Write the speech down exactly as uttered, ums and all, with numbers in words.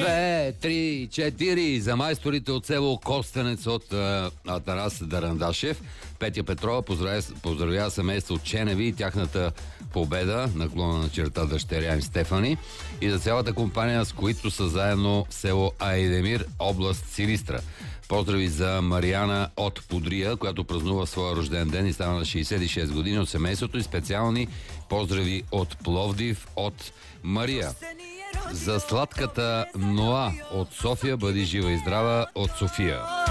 Две, три, четири. За майсторите от село Костенец от а, Атанас Дарандашев. Петя Петрова поздравя, поздравява семейство от Ченеви и тяхната победа, наклона на черта дъщеря им Стефани, и за цялата компания, с които са заедно в село Айдемир, област Силистра. Поздрави за Мариана от Подрия, която празнува своя рожден ден и стана на шейсет и шест години от семейството, и специални поздрави от Пловдив от Мария. За сладката Ноа от София, бъди жива и здрава от София.